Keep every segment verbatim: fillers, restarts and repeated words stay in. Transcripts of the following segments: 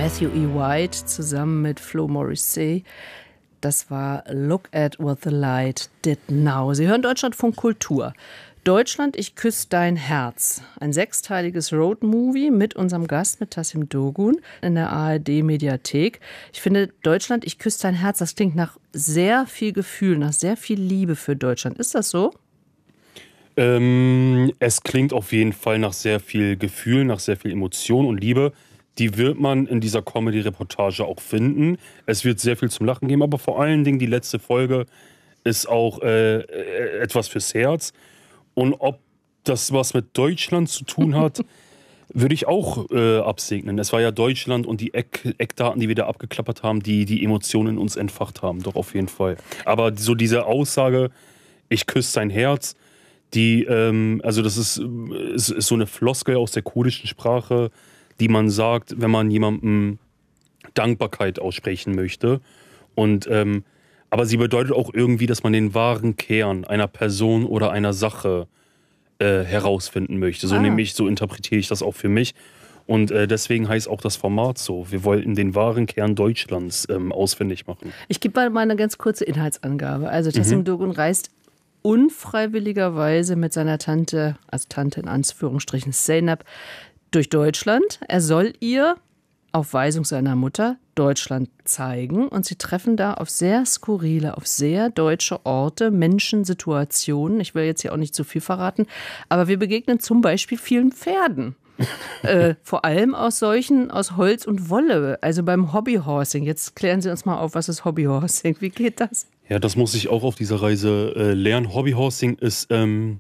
Matthew E. White zusammen mit Flo Morrissey. Das war Look at What the Light Did Now. Sie hören Deutschlandfunk Kultur. Deutschland, ich küsse dein Herz. Ein sechsteiliges Roadmovie mit unserem Gast, mit Tassim Dogun in der A R D-Mediathek. Ich finde, Deutschland, ich küsse dein Herz, das klingt nach sehr viel Gefühl, nach sehr viel Liebe für Deutschland. Ist das so? Ähm, es klingt auf jeden Fall nach sehr viel Gefühl, nach sehr viel Emotion und Liebe. Die wird man in dieser Comedy-Reportage auch finden. Es wird sehr viel zum Lachen geben, aber vor allen Dingen die letzte Folge ist auch äh, etwas fürs Herz. Und ob das was mit Deutschland zu tun hat, würde ich auch äh, absegnen. Es war ja Deutschland und die Eck, Eckdaten, die wir da abgeklappert haben, die die Emotionen in uns entfacht haben. Doch, auf jeden Fall. Aber so diese Aussage, ich küsse sein Herz, die, ähm, also das ist, ist, ist so eine Floskel aus der kurdischen Sprache, die man sagt, wenn man jemandem Dankbarkeit aussprechen möchte. Und ähm, aber sie bedeutet auch irgendwie, dass man den wahren Kern einer Person oder einer Sache äh, herausfinden möchte. So ah. nämlich, so interpretiere ich das auch für mich. Und äh, deswegen heißt auch das Format so. Wir wollten den wahren Kern Deutschlands ähm, ausfindig machen. Ich gebe mal eine ganz kurze Inhaltsangabe. Also Tassim mhm. Dogun reist unfreiwilligerweise mit seiner Tante, also Tante in Anführungsstrichen Zeynep, durch Deutschland. Er soll ihr auf Weisung seiner Mutter Deutschland zeigen und sie treffen da auf sehr skurrile, auf sehr deutsche Orte, Menschen, Situationen. Ich will jetzt hier auch nicht zu viel verraten, aber wir begegnen zum Beispiel vielen Pferden. äh, vor allem aus solchen aus Holz und Wolle, also beim Hobbyhorsing. Jetzt klären Sie uns mal auf, was ist Hobbyhorsing? Wie geht das? Ja, das muss ich auch auf dieser Reise äh, lernen. Hobbyhorsing ist ähm,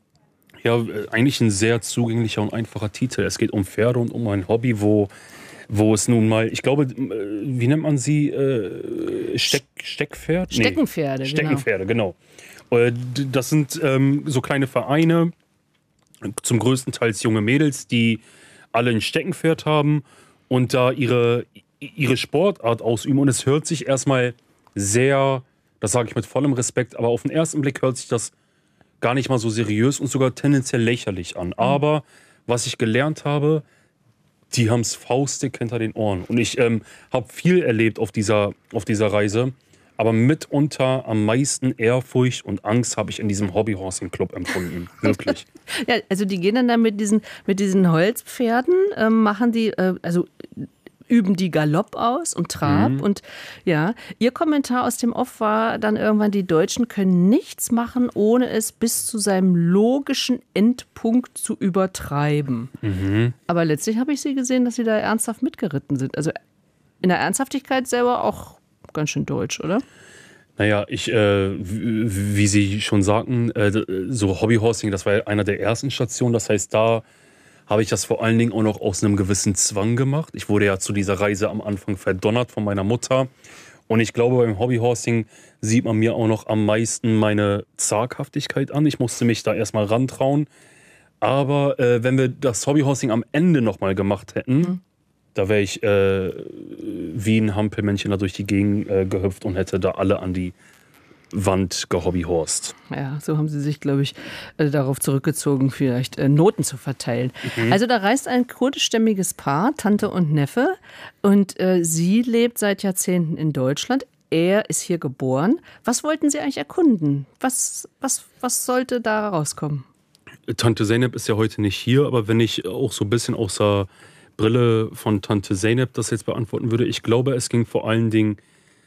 ja eigentlich ein sehr zugänglicher und einfacher Titel. Es geht um Pferde und um ein Hobby, wo wo es nun mal, ich glaube, wie nennt man sie? Äh, Steck, Steckpferd? Steckenpferde, nee, Steckenpferde, genau. genau. Das sind ähm, so kleine Vereine, zum größten Teil junge Mädels, die alle ein Steckenpferd haben und da ihre, ihre Sportart ausüben. Und es hört sich erstmal sehr, das sage ich mit vollem Respekt, aber auf den ersten Blick hört sich das gar nicht mal so seriös und sogar tendenziell lächerlich an. Mhm. Aber was ich gelernt habe, die haben es faustdick hinter den Ohren. Und ich ähm, habe viel erlebt auf dieser, auf dieser Reise. Aber mitunter am meisten Ehrfurcht und Angst habe ich in diesem Hobbyhorsing-Club empfunden. Wirklich. Ja, also die gehen dann da mit diesen, mit diesen Holzpferden, äh, machen die, äh, also üben die Galopp aus und Trab. Mhm. Und ja, Ihr Kommentar aus dem Off war dann irgendwann, die Deutschen können nichts machen, ohne es bis zu seinem logischen Endpunkt zu übertreiben. Mhm. Aber letztlich habe ich Sie gesehen, dass Sie da ernsthaft mitgeritten sind. Also in der Ernsthaftigkeit selber auch ganz schön deutsch, oder? Naja, ich, äh, wie Sie schon sagten, äh, so Hobbyhorsing, das war einer der ersten Stationen. Das heißt, da habe ich das vor allen Dingen auch noch aus einem gewissen Zwang gemacht. Ich wurde ja zu dieser Reise am Anfang verdonnert von meiner Mutter. Und ich glaube, beim Hobbyhorsing sieht man mir auch noch am meisten meine Zaghaftigkeit an. Ich musste mich da erstmal rantrauen. Aber äh, wenn wir das Hobbyhorsing am Ende nochmal gemacht hätten, mhm. da wäre ich äh, wie ein Hampelmännchen da durch die Gegend äh, gehüpft und hätte da alle an die Wand gehobbyhorst. Ja, so haben Sie sich, glaube ich, äh, darauf zurückgezogen, vielleicht äh, Noten zu verteilen. Mhm. Also da reist ein kurdischstämmiges Paar, Tante und Neffe, und äh, sie lebt seit Jahrzehnten in Deutschland. Er ist hier geboren. Was wollten Sie eigentlich erkunden? Was, was, was sollte da rauskommen? Tante Zeynep ist ja heute nicht hier, aber wenn ich auch so ein bisschen aus der Brille von Tante Zeynep das jetzt beantworten würde, ich glaube, es ging vor allen Dingen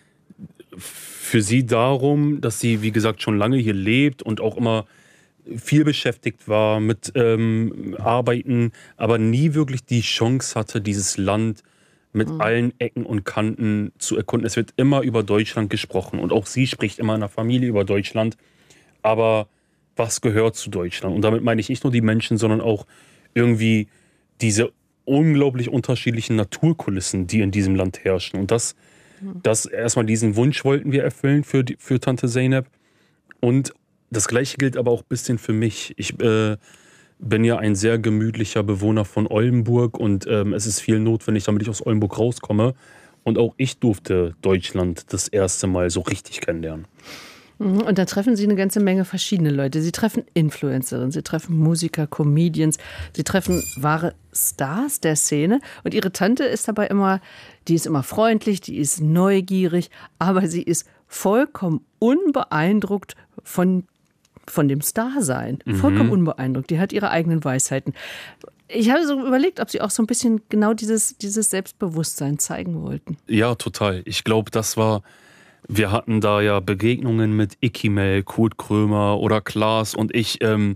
für sie darum, dass sie, wie gesagt, schon lange hier lebt und auch immer viel beschäftigt war mit ähm, Arbeiten, aber nie wirklich die Chance hatte, dieses Land mit mhm. allen Ecken und Kanten zu erkunden. Es wird immer über Deutschland gesprochen und auch sie spricht immer in der Familie über Deutschland. Aber was gehört zu Deutschland? Und damit meine ich nicht nur die Menschen, sondern auch irgendwie diese unglaublich unterschiedlichen Naturkulissen, die in diesem Land herrschen. Und das Das erstmal diesen Wunsch wollten wir erfüllen für, die, für Tante Zeynep. Und das Gleiche gilt aber auch ein bisschen für mich. Ich äh, bin ja ein sehr gemütlicher Bewohner von Oldenburg und ähm, es ist viel notwendig, damit ich aus Oldenburg rauskomme. Und auch ich durfte Deutschland das erste Mal so richtig kennenlernen. Und da treffen sie eine ganze Menge verschiedene Leute. Sie treffen Influencerinnen, sie treffen Musiker, Comedians, sie treffen wahre Stars der Szene. Und ihre Tante ist dabei immer, die ist immer freundlich, die ist neugierig, aber sie ist vollkommen unbeeindruckt von, von dem Starsein. Mhm. Vollkommen unbeeindruckt. Die hat ihre eigenen Weisheiten. Ich habe so überlegt, ob sie auch so ein bisschen genau dieses, dieses Selbstbewusstsein zeigen wollten. Ja, total. Ich glaube, das war... Wir hatten da ja Begegnungen mit Ikimel, Kurt Krömer oder Klaas und ich ähm,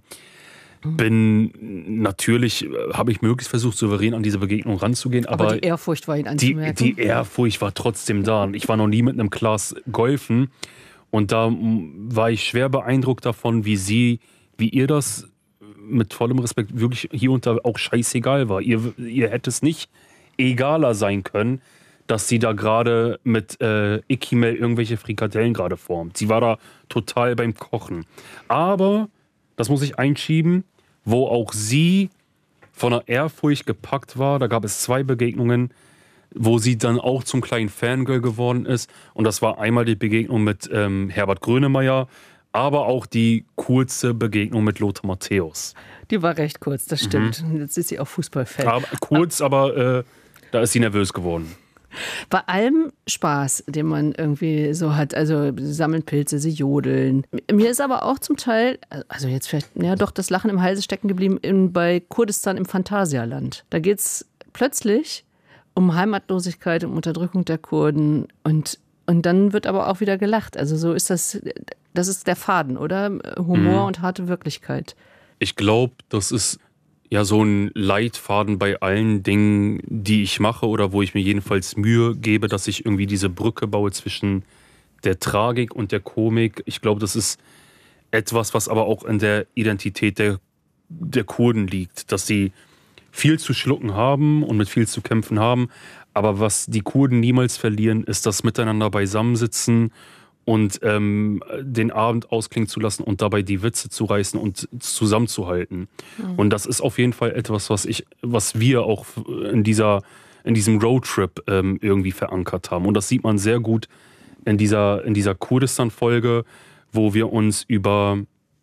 bin natürlich, habe ich möglichst versucht, souverän an diese Begegnung ranzugehen. Aber, aber die Ehrfurcht war ihn anzumerken. Die, die Ehrfurcht war trotzdem da. Ich war noch nie mit einem Klaas golfen und da war ich schwer beeindruckt davon, wie sie, wie ihr das mit vollem Respekt wirklich hier und da auch scheißegal war. Ihr, ihr hätte es nicht egaler sein können, dass sie da gerade mit äh, Ikimel irgendwelche Frikadellen gerade formt. Sie war da total beim Kochen. Aber, das muss ich einschieben, wo auch sie von einer Ehrfurcht gepackt war, da gab es zwei Begegnungen, wo sie dann auch zum kleinen Fangirl geworden ist. Und das war einmal die Begegnung mit ähm, Herbert Grönemeyer, aber auch die kurze Begegnung mit Lothar Matthäus. Die war recht kurz, das stimmt. Mhm. Jetzt ist sie auch Fußballfan. Aber, kurz, aber äh, da ist sie nervös geworden. Bei allem Spaß, den man irgendwie so hat, also sie sammeln Pilze, sie jodeln. Mir ist aber auch zum Teil, also jetzt vielleicht, ja doch, das Lachen im Halse stecken geblieben in, bei Kurdistan im Phantasialand. Da geht es plötzlich um Heimatlosigkeit, um Unterdrückung der Kurden und, und dann wird aber auch wieder gelacht. Also so ist das, das ist der Faden, oder? Humor mhm. und harte Wirklichkeit. Ich glaube, das ist ja so ein Leitfaden bei allen Dingen, die ich mache oder wo ich mir jedenfalls Mühe gebe, dass ich irgendwie diese Brücke baue zwischen der Tragik und der Komik. Ich glaube, das ist etwas, was aber auch in der Identität der, der Kurden liegt, dass sie viel zu schlucken haben und mit viel zu kämpfen haben. Aber was die Kurden niemals verlieren, ist das Miteinander beisammensitzen und ähm, den Abend ausklingen zu lassen und dabei die Witze zu reißen und zusammenzuhalten. Mhm. Und das ist auf jeden Fall etwas, was ich, was wir auch in dieser, in diesem Roadtrip ähm, irgendwie verankert haben. Und das sieht man sehr gut in dieser, in dieser Kurdistan-Folge, wo wir uns über,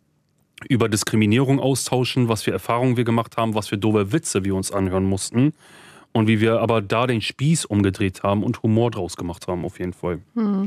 über Diskriminierung austauschen, was für Erfahrungen wir gemacht haben, was für doofe Witze wir uns anhören mussten. Und wie wir aber da den Spieß umgedreht haben und Humor draus gemacht haben, auf jeden Fall.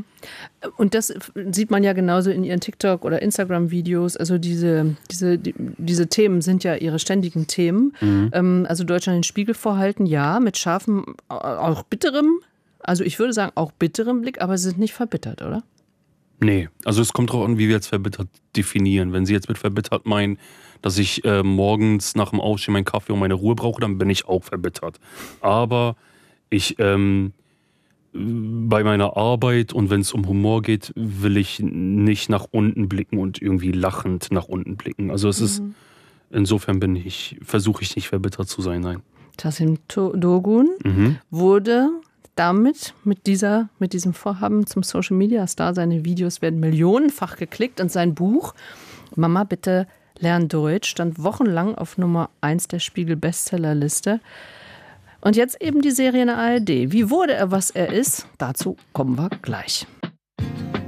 Und das sieht man ja genauso in ihren TikTok- oder Instagram-Videos. Also diese, diese, die, diese Themen sind ja ihre ständigen Themen. Mhm. Also Deutschland den Spiegel vorhalten, ja, mit scharfem, auch bitterem, also ich würde sagen auch bitterem Blick, aber sie sind nicht verbittert, oder? Nee, also es kommt drauf an, wie wir jetzt verbittert definieren. Wenn Sie jetzt mit verbittert meinen, dass ich äh, morgens nach dem Aufstehen meinen Kaffee und meine Ruhe brauche, dann bin ich auch verbittert. Aber ich ähm, bei meiner Arbeit und wenn es um Humor geht, will ich nicht nach unten blicken und irgendwie lachend nach unten blicken. Also es mhm. ist, insofern bin ich, versuche ich nicht verbittert zu sein, nein. Tasim Dogun mhm. wurde damit, mit, dieser, mit diesem Vorhaben zum Social Media Star, seine Videos werden millionenfach geklickt und sein Buch Mama, bitte lern Deutsch stand wochenlang auf Nummer eins der Spiegel-Bestsellerliste. Und jetzt eben die Serie in der A R D. Wie wurde er, was er ist? Dazu kommen wir gleich.